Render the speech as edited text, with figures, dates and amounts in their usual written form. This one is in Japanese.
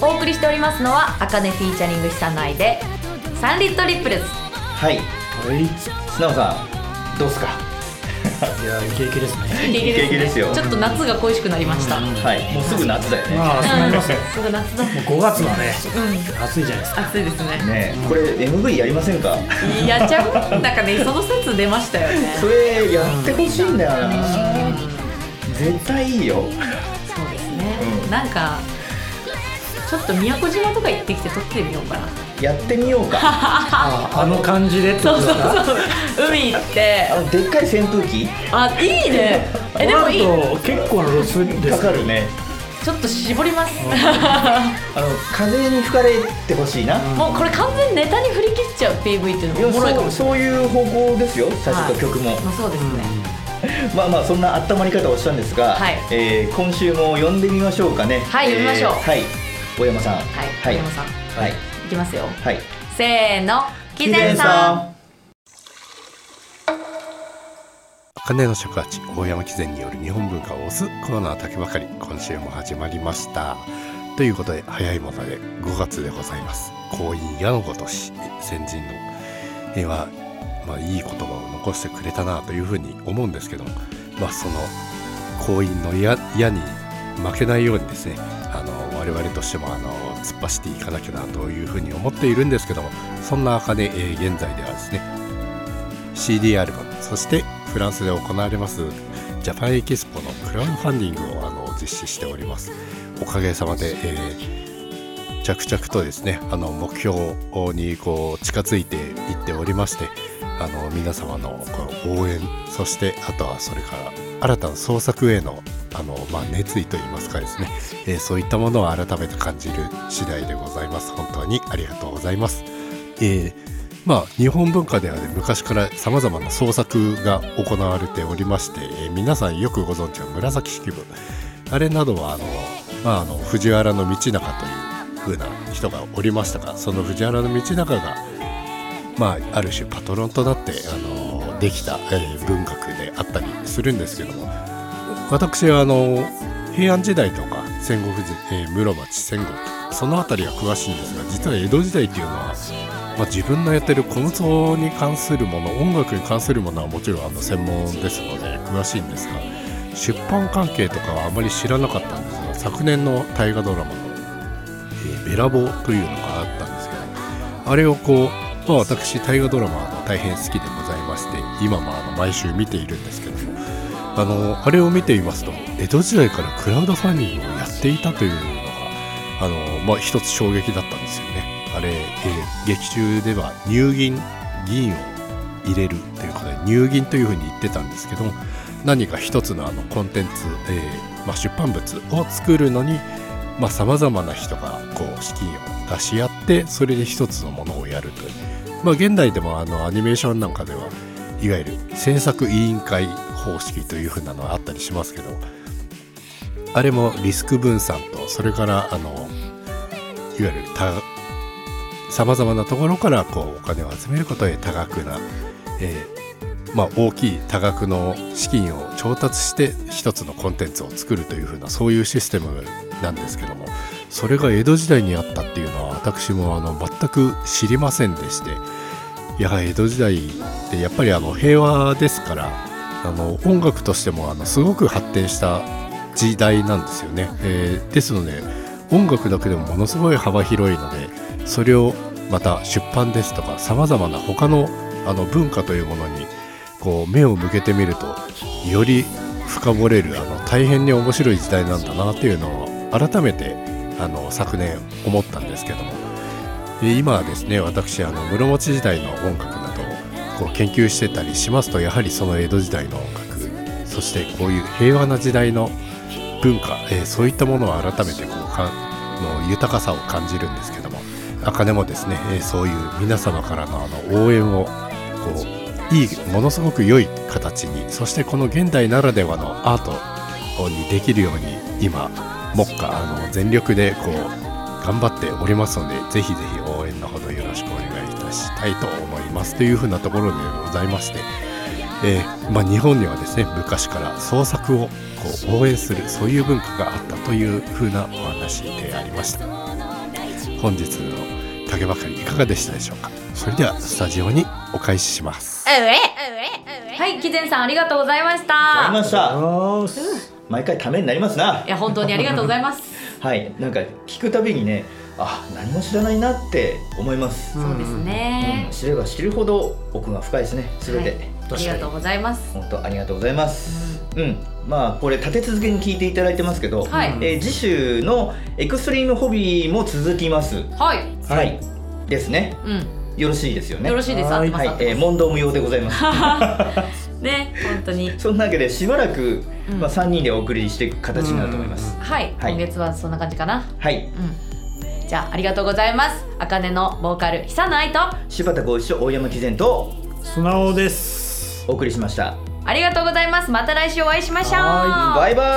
お送りしておりますのはあかねフィーチャリング久内で3リットルリップルズ。 はい、砂尾さんどうすか？ いや、イケイケですね。 イケイケですよ。ちょっと夏が恋しくなりました。 はい、もうすぐ夏だよね。 そうなりますね。 すぐ夏だ。 もう5月はね、暑いじゃないですか。 暑いですね。 これ MV やりませんか？ やっちゃう？なんかね、その説出ましたよね。 それやってほしいんだよな。絶対いいよ。 そうですね。なんかちょっと宮古島とか行ってきて撮ってみようかな。 やってみようか。 あの感じでってことですか？ そう海行ってでっかい扇風機。 いいね。でもいい。 結構なロスですかかるね。 ちょっと絞ります。 風に吹かれてほしいな。 もうこれ完全にネタに振り切っちゃう PV っていうのもおもろいかもしれない。 そういう方向ですよ、最初と曲も。 そうですね。 まあそんな温まり方をしたんですが、今週も読んでみましょうかね。 はい、読みましょう。 はい、大山さん。 大山さん。はい、いきますよ。 はい、 せーの、貴前さん。 茜の尺八、大山貴前による日本文化を推すコーナー竹ばかり、今週も始まりました。ということで、早いもので5月でございます。光陰矢のごとし、先人の絵は、いい言葉を残してくれたなというふうに思うんですけども、その光陰の矢に負けないようにですね、我々としても突っ走っていかなきゃなというふうに思っているんですけども、そんな茜、現在ではですね CD アルバム、そしてフランスで行われますジャパンエキスポのクラウドファンディングを実施しております。おかげさまで、着々とですね目標に近づいていっておりまして、皆様の応援、そしてあとはそれから新たな創作への熱意といいますかですね、そういったものを改めて感じる次第でございます。本当にありがとうございます。日本文化ではね、昔からさまざまな創作が行われておりまして、皆さんよくご存知の紫式部、あれなどは藤原道長という風な人がおりましたが、その藤原道長がある種パトロンとなってできた、文学であったりするんですけども、私は平安時代とか戦国時代、室町戦国、そのあたりは詳しいんですが、実は江戸時代っていうのは、自分のやってる古物に関するもの、音楽に関するものはもちろん専門ですので詳しいんですが、出版関係とかはあまり知らなかったんですが、昨年の大河ドラマの、べらぼうというのがあったんですけど、あれを私大河ドラマは大変好きでございまして、今も毎週見ているんですけども、あれを見ていますと、江戸時代からクラウドファンディングをやっていたというのが一つ衝撃だったんですよね。あれ、劇中では入銀を入れるということで入銀というふうに言ってたんですけども、何か一つのコンテンツ、出版物を作るのにさまざまな人が資金を出し合って、それで一つのものをやるという、現代でもアニメーションなんかではいわゆる制作委員会方式というふうなのがあったりしますけど、あれもリスク分散と、それからいわゆるさまざまなところからお金を集めることで多額な、大きい多額の資金を調達して一つのコンテンツを作るというふうな、そういうシステムなんですけども、それが江戸時代にあったっていうのは私も全く知りませんでして、やはり江戸時代ってやっぱり平和ですから、音楽としてもすごく発展した時代なんですよね。ですので音楽だけでもものすごい幅広いので、それをまた出版ですとかさまざまな他の文化というものに目を向けてみると、より深掘れる大変に面白い時代なんだなっていうのを改めて昨年思ったんですけども、今はですね、私室町時代の音楽などを研究してたりしますと、やはりその江戸時代の音楽、そしてこういう平和な時代の文化、そういったものを改めての豊かさを感じるんですけども、茜もですね、そういう皆様からの応援をものすごく良い形に、そしてこの現代ならではのアートにできるように今目下全力で頑張っておりますので、ぜひぜひ応援のほどよろしくお願いいたしたいと思いますというふうなところでございまして、日本にはですね、昔から創作を応援する、そういう文化があったというふうなお話でありました。 本日の竹ばかりいかがでしたでしょうか。それではスタジオにお返しします。 はい、貴前さんありがとうございました。 ありがとうございました。毎回ためになりますな。 いや本当にありがとうございますはい、なんか聞くたびにね、何も知らないなって思います。 そうですね、 知れば知るほど奥が深いですね、すべて、 はい、ありがとうございます。 本当ありがとうございます。まあこれ立て続けに聞いていただいてますけど、 はい、 次週のエクストリームホビーも続きます。 はい、 はい、ですね。よろしいですよね。 よろしいです。 はい、問答無用でございます。 ね、本当に。 そんなわけでしばらく、3人でお送りしていく形になると思います。 はい、今月はそんな感じかな。 はい。 じゃあありがとうございます。あかねのボーカル久野愛と柴田浩一と大山貴前と素直です。 お送りしました。 ありがとうございます。また来週お会いしましょう。 バイバイ。